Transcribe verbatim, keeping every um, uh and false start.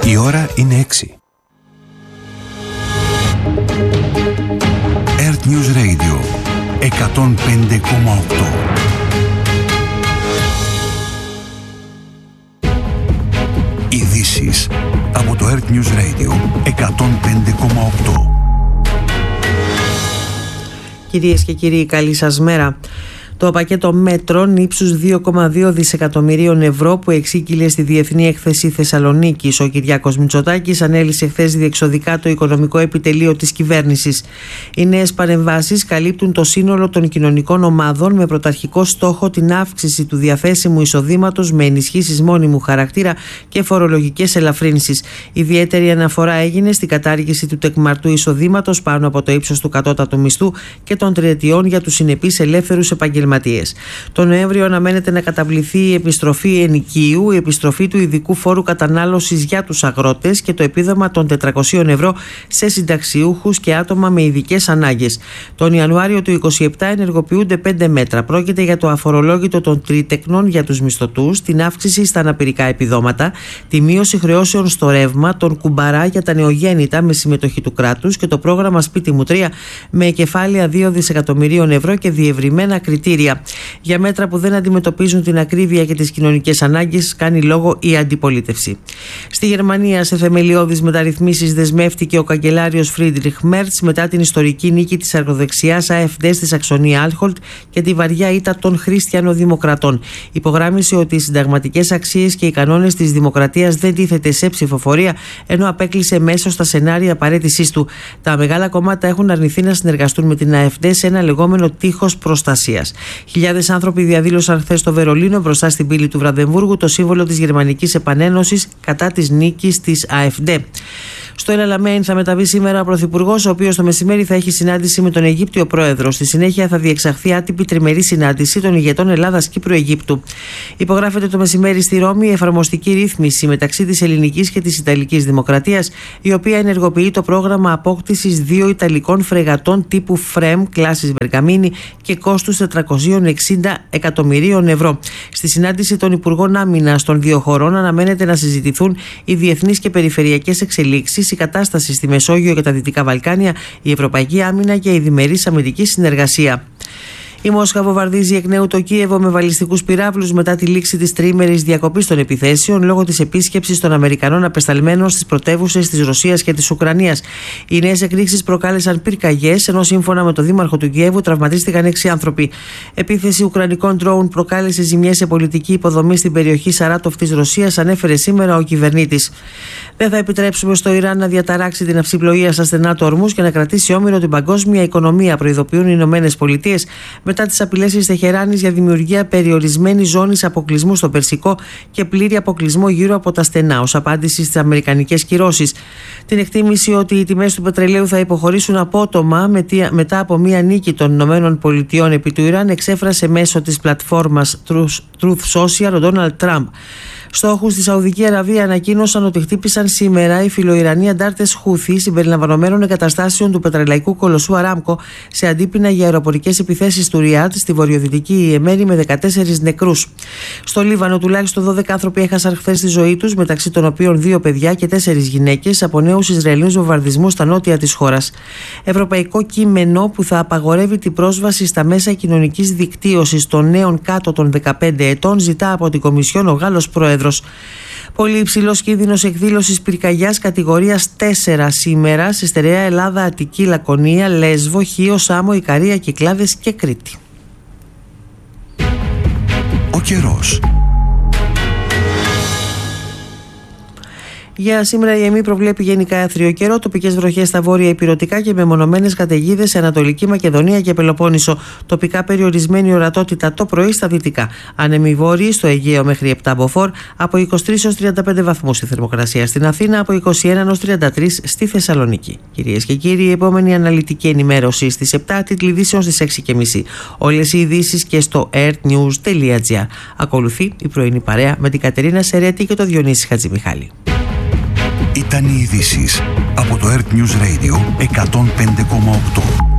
Η ώρα είναι έξι. Earth News Radio εκατόν πέντε κόμμα οκτώ. Ειδήσεις από το Earth News Radio εκατόν πέντε κόμμα οκτώ. Κυρίες και κύριοι, καλή σας μέρα. Το πακέτο μέτρων ύψους δύο κόμμα δύο δισεκατομμυρίων ευρώ που εξήγηλε στη Διεθνή Έκθεση Θεσσαλονίκης ο Κυριάκος Μητσοτάκης ανέλησε χθες διεξοδικά το οικονομικό επιτελείο της κυβέρνησης. Οι νέες παρεμβάσεις καλύπτουν το σύνολο των κοινωνικών ομάδων με πρωταρχικό στόχο την αύξηση του διαθέσιμου εισοδήματος με ενισχύσεις μόνιμου χαρακτήρα και φορολογικές ελαφρύνσεις. Ιδιαίτερη αναφορά έγινε στην κατάργηση του τεκμαρτού εισοδήματος πάνω από το ύψος του κατώτατου μισθού και των τριετιών για τους συνεπείς ελεύθερους επαγγελματίες. Το Νοέμβριο αναμένεται να καταβληθεί η επιστροφή ενοικίου, η επιστροφή του ειδικού φόρου κατανάλωσης για τους αγρότες και το επίδομα των τετρακοσίων ευρώ σε συνταξιούχους και άτομα με ειδικές ανάγκες. Τον Ιανουάριο του είκοσι επτά ενεργοποιούνται πέντε μέτρα. Πρόκειται για το αφορολόγητο των τρίτεκνων για τους μισθωτούς, την αύξηση στα αναπηρικά επιδόματα, τη μείωση χρεώσεων στο ρεύμα, τον κουμπαρά για τα νεογέννητα με συμμετοχή του κράτους και το πρόγραμμα Σπίτι μου τρία με κεφάλαια δύο δισεκατομμυρίων ευρώ και διευρυμένα κριτήρια. Για μέτρα που δεν αντιμετωπίζουν την ακρίβεια και τις κοινωνικές ανάγκες κάνει λόγο η αντιπολίτευση. Στη Γερμανία, σε θεμελιώδεις μεταρρυθμίσεις δεσμεύτηκε ο καγκελάριος Φρίντριχ Μέρτς μετά την ιστορική νίκη της αργοδεξιάς AfD στη Σαξονία Άνχολτ και τη βαριά ήττα των χριστιανοδημοκρατών. Υπογράμμισε ότι οι συνταγματικές αξίες και οι κανόνες της δημοκρατίας δεν τίθεται σε ψηφοφορία, ενώ απέκλεισε μέσω στα σενάρια παραίτησής του. Τα μεγάλα κόμματα έχουν αρνηθεί να συνεργαστούν με την AfD σε ένα λεγόμενο τείχος προστασίας. Χιλιάδες άνθρωποι διαδήλωσαν χθες στο Βερολίνο μπροστά στην πύλη του Βραντεμβούργου το σύμβολο της Γερμανικής Επανένωσης κατά της νίκης της AfD. Στο Ελ Αλαμέιν θα μεταβεί σήμερα ο Πρωθυπουργός, ο οποίος το μεσημέρι θα έχει συνάντηση με τον Αιγύπτιο Πρόεδρο. Στη συνέχεια θα διεξαχθεί άτυπη τριμερή συνάντηση των ηγετών Ελλάδας, Κύπρου, Αιγύπτου. Υπογράφεται το μεσημέρι στη Ρώμη η εφαρμοστική ρύθμιση μεταξύ της ελληνικής και της ιταλικής δημοκρατίας, η οποία ενεργοποιεί το πρόγραμμα απόκτησης δύο ιταλικών φρεγατών τύπου Φρέμ, κλάσης Βεργαμίνη και κόστους τετρακόσια εξήντα εκατομμυρίων ευρώ. Στη συνάντηση των Υπουργών Άμυνας των δύο χωρών αναμένεται να συζητηθούν οι διεθνείς και περιφερειακές εξελίξεις, η κατάσταση στη Μεσόγειο και τα Δυτικά Βαλκάνια, η ευρωπαϊκή άμυνα και η διμερής αμυντική συνεργασία. Η Μόσχα βομβαρδίζει εκ νέου το Κίεβο με βαλιστικούς πυράβλους μετά τη λήξη της τριήμερης διακοπής των επιθέσεων λόγω της επίσκεψης των Αμερικανών απεσταλμένων στις πρωτεύουσες της Ρωσίας και της Ουκρανίας. Οι νέες εκρήξεις προκάλεσαν πυρκαγιές, ενώ σύμφωνα με τον δήμαρχο του Κιέβου τραυματίστηκαν έξι άνθρωποι. Επίθεση ουκρανικών ντρόουν προκάλεσε ζημιές σε πολιτική υποδομή στην περιοχή Σαράτοφ της Ρωσίας, ανέφερε σήμερα ο κυβερνήτης. Δεν θα επιτρέψουμε στο Ιράν να διαταράξει την αυσιπλοεία στα στενά του Ορμούζ και να κρατήσει όμοιρο την παγκόσμια οικονομία, προειδοποιούν οι Ηνωμένες Πολιτείες μετά τις απειλές της Τεχεράνης για δημιουργία περιορισμένης ζώνης αποκλεισμού στο Περσικό και πλήρη αποκλεισμό γύρω από τα στενά, ως απάντηση στις αμερικανικές κυρώσεις. Την εκτίμηση ότι οι τιμές του πετρελαίου θα υποχωρήσουν απότομα μετά από μία νίκη των Ηνωμένων Πολιτειών επί του Ιράν εξέφρασε μέσω της πλατφόρμας Truth Social ο Ντόναλντ Τραμπ. Στόχους στη Σαουδική Αραβία ανακοίνωσαν ότι χτύπησαν σήμερα οι φιλοϊρανοί αντάρτες Χούθι συμπεριλαμβανομένων εγκαταστάσεων του πετρελαϊκού κολοσσού Αράμκο σε αντίπεινα για αεροπορικές επιθέσεις του Ριάντ στη βορειοδυτική Ιεμένη με δεκατέσσερις νεκρούς. Στο Λίβανο τουλάχιστον δώδεκα άνθρωποι έχασαν χθες τη ζωή τους, μεταξύ των οποίων δύο παιδιά και τέσσερις γυναίκες, από νέους Ισραηλινούς βομβαρδισμούς στα νότια της χώρας. Ευρωπαϊκό κείμενο που θα απαγορεύει την πρόσβαση στα μέσα κοινωνικής δικτύωσης των νέων κάτω των δεκαπέντε ετών ζητά από την Κομισιόν ο Γάλλος Πρόεδρος. Πολύ υψηλός κίνδυνος εκδήλωσης πυρκαγιάς κατηγορίας τέσσερα σήμερα σε στερεά Ελλάδα, Αττική, Λακωνία, Λέσβο, Χίο, Σάμο, Ικαρία, Κυκλάδες και Κρήτη. Ο καιρός. Για σήμερα η ΕΜΗ προβλέπει γενικά άθριο καιρό, τοπικές βροχές στα βόρεια ηπειρωτικά και μεμονωμένες καταιγίδες σε Ανατολική Μακεδονία και Πελοπόννησο. Τοπικά περιορισμένη ορατότητα το πρωί στα δυτικά. Άνεμοι βόρειοι στο Αιγαίο μέχρι επτά μποφόρ, από είκοσι τρεις έως τριάντα πέντε βαθμούς η θερμοκρασία στην Αθήνα, από είκοσι ένα έως τριάντα τρία στη Θεσσαλονίκη. Κυρίες και κύριοι, η επόμενη αναλυτική ενημέρωση στις επτά, τίτλοι ειδήσεων στις έξι και μισή. Όλες οι ειδήσεις και στο earthnews τελεία gr. Ακολουθεί η πρωινή παρέα με την Κατερίνα Σερέτη και το Διονύση Χατζημιχάλη. Ήταν οι ειδήσεις από το Earth News Radio εκατόν πέντε κόμμα οκτώ.